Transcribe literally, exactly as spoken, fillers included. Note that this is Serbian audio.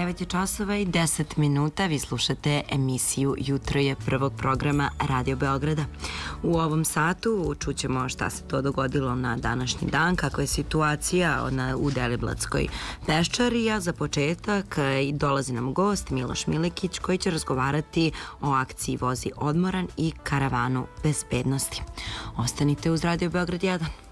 devet je časova i deset minuta. Vi slušate emisiju Jutro je prvog programa Radio Beograda. U ovom satu čućemo šta se to dogodilo na današnji dan, kakva je situacija u Deliblatskoj peščari, a za početak dolazi nam gost Miloš Milekić koji će razgovarati o akciji Vozi odmoran i karavanu bezbednosti. Ostanite uz Radio Beograd jedan.